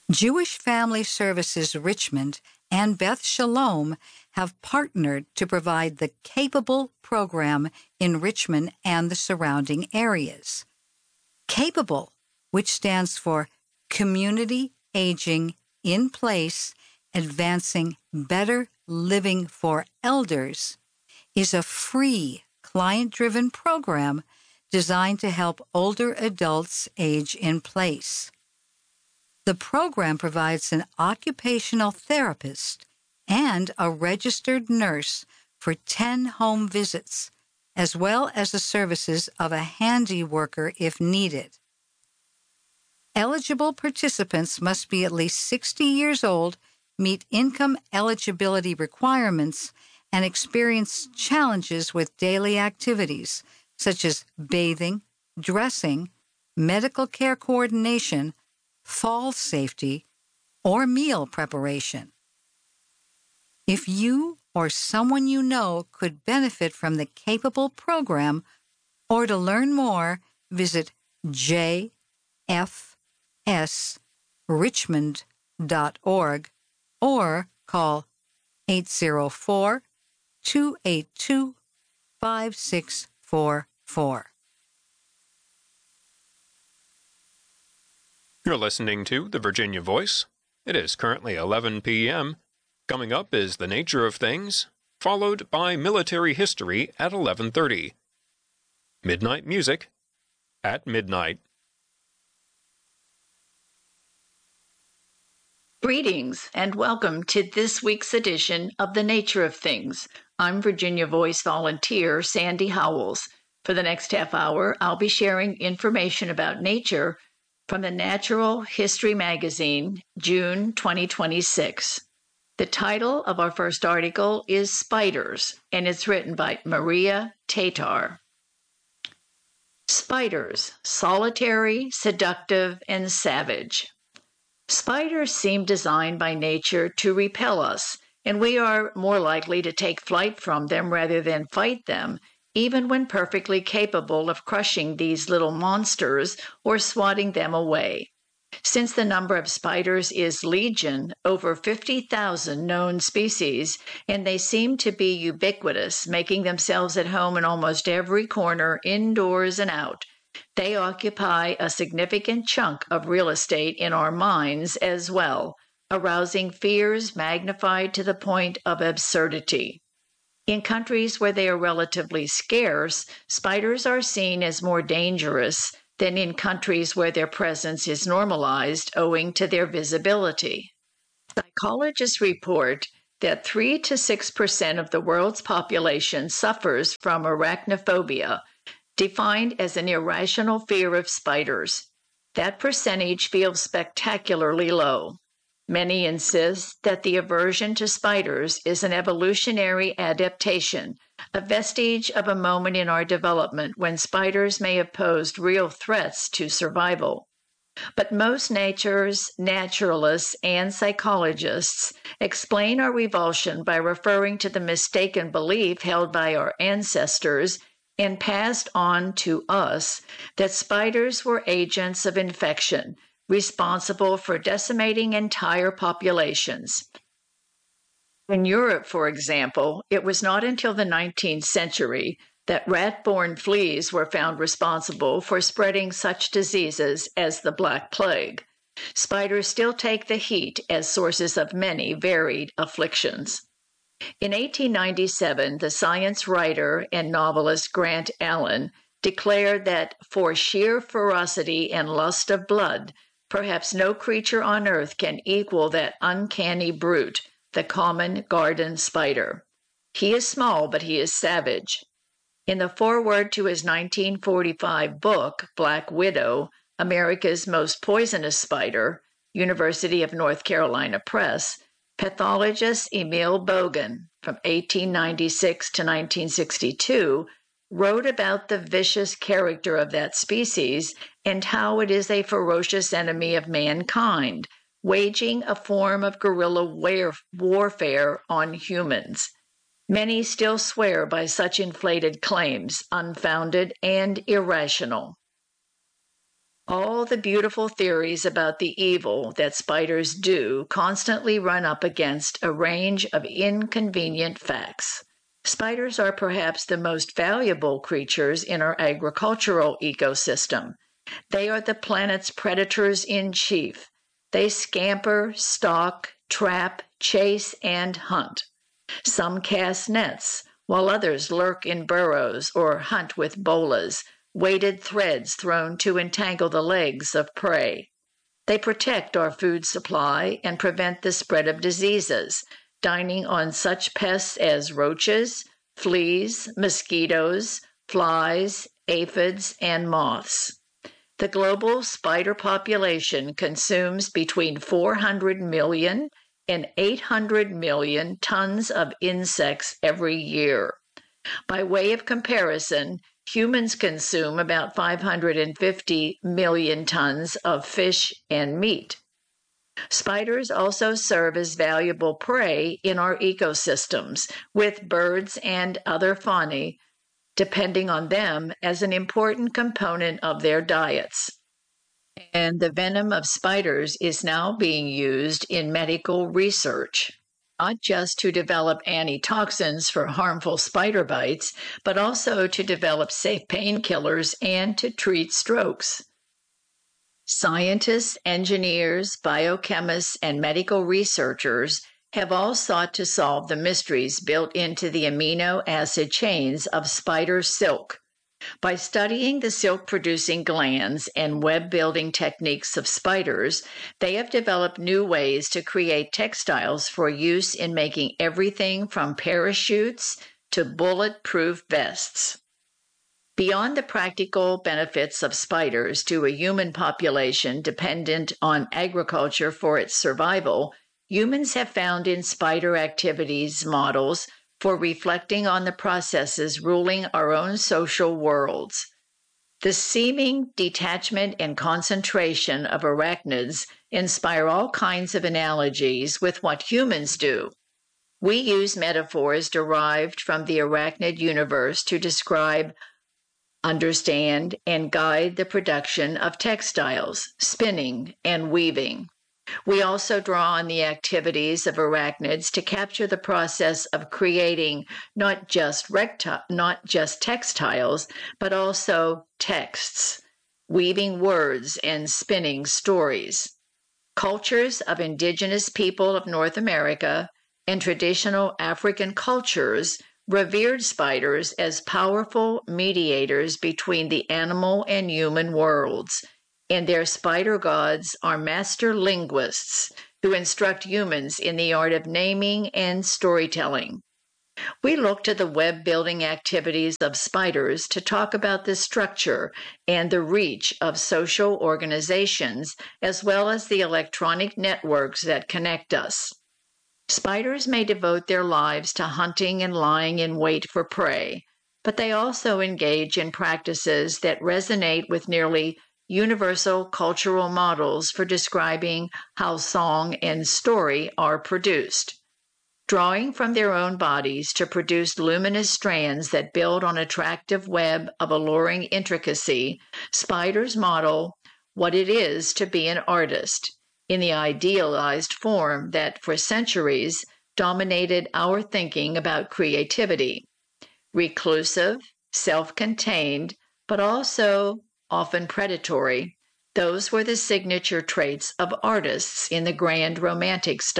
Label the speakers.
Speaker 1: Jewish Family Services Richmond and Beth Shalom have partnered to provide the CAPABLE program in Richmond and the surrounding areas. CAPABLE, which stands for Community Aging in Place, Advancing Better Living for Elders, is a free, client-driven program designed to help older adults age in place. The program provides an occupational therapist and a registered nurse for 10 home visits, as well as the services of a handy worker if needed. Eligible participants must be at least 60 years old, meet income eligibility requirements, and experience challenges with daily activities such as bathing, dressing, medical care coordination, fall safety, or meal preparation. If you or someone you know could benefit from the CAPABLE program, or to learn more, visit jfsrichmond.org or call 804-282-5644.
Speaker 2: You're listening to The Virginia Voice. It is currently 11 p.m. Coming up is The Nature of Things, followed by Military History at 11:30. Midnight Music at midnight.
Speaker 3: Greetings and welcome to this week's edition of The Nature of Things. I'm Virginia Voice volunteer Sandy Howells. For the next half hour, I'll be sharing information about nature from the Natural History magazine, June 2026. The title of our first article is Spiders, and it's written by Maria Tatar. Spiders, solitary, seductive, and savage. Spiders seem designed by nature to repel us, and we are more likely to take flight from them rather than fight them, even when perfectly capable of crushing these little monsters or swatting them away. Since the number of spiders is legion, over 50,000 known species, and they seem to be ubiquitous, making themselves at home in almost every corner, indoors and out, they occupy a significant chunk of real estate in our minds as well, arousing fears magnified to the point of absurdity. In countries where they are relatively scarce, spiders are seen as more dangerous than in countries where their presence is normalized owing to their visibility. Psychologists report that 3 to 6% of the world's population suffers from arachnophobia, defined as an irrational fear of spiders. That percentage feels spectacularly low. Many insist that the aversion to spiders is an evolutionary adaptation, a vestige of a moment in our development when spiders may have posed real threats to survival. But most naturalists and psychologists explain our revulsion by referring to the mistaken belief held by our ancestors and passed on to us that spiders were agents of infection, responsible for decimating entire populations. In Europe, for example, it was not until the 19th century that rat-borne fleas were found responsible for spreading such diseases as the Black Plague. Spiders still take the heat as sources of many varied afflictions. In 1897, the science writer and novelist Grant Allen declared that for sheer ferocity and lust of blood, perhaps no creature on earth can equal that uncanny brute, the common garden spider. He is small, but he is savage. In the foreword to his 1945 book, Black Widow, America's Most Poisonous Spider, University of North Carolina Press, pathologist Emil Bogan, from 1896 to 1962, wrote about the vicious character of that species and how it is a ferocious enemy of mankind, waging a form of guerrilla warfare on humans. Many still swear by such inflated claims, unfounded and irrational. All the beautiful theories about the evil that spiders do constantly run up against a range of inconvenient facts. Spiders are perhaps the most valuable creatures in our agricultural ecosystem. They are the planet's predators in chief. They scamper, stalk, trap, chase, and hunt. Some cast nets, while others lurk in burrows or hunt with bolas, weighted threads thrown to entangle the legs of prey. They protect our food supply and prevent the spread of diseases, dining on such pests as roaches, fleas, mosquitoes, flies, aphids, and moths. The global spider population consumes between 400 million and 800 million tons of insects every year. By way of comparison, humans consume about 550 million tons of fish and meat. Spiders also serve as valuable prey in our ecosystems, with birds and other faunae depending on them as an important component of their diets. And the venom of spiders is now being used in medical research, not just to develop antitoxins for harmful spider bites, but also to develop safe painkillers and to treat strokes. Scientists, engineers, biochemists, and medical researchers have all sought to solve the mysteries built into the amino acid chains of spider silk. By studying the silk-producing glands and web-building techniques of spiders, they have developed new ways to create textiles for use in making everything from parachutes to bulletproof vests. Beyond the practical benefits of spiders to a human population dependent on agriculture for its survival, humans have found in spider activities models for reflecting on the processes ruling our own social worlds. The seeming detachment and concentration of arachnids inspire all kinds of analogies with what humans do. We use metaphors derived from the arachnid universe to describe, understand, and guide the production of textiles, spinning, and weaving. We also draw on the activities of arachnids to capture the process of creating not just textiles, but also texts, weaving words and spinning stories. Cultures of indigenous people of North America and traditional African cultures revered spiders as powerful mediators between the animal and human worlds, and their spider gods are master linguists who instruct humans in the art of naming and storytelling. We look to the web-building activities of spiders to talk about the structure and the reach of social organizations, as well as the electronic networks that connect us. Spiders may devote their lives to hunting and lying in wait for prey, but they also engage in practices that resonate with nearly universal cultural models for describing how song and story are produced. Drawing from their own bodies to produce luminous strands that build on attractive web of alluring intricacy, spiders model what it is to be an artist in the idealized form that for centuries dominated our thinking about creativity. Reclusive, self-contained, but also often predatory, those were the signature traits of artists in the grand romantic style.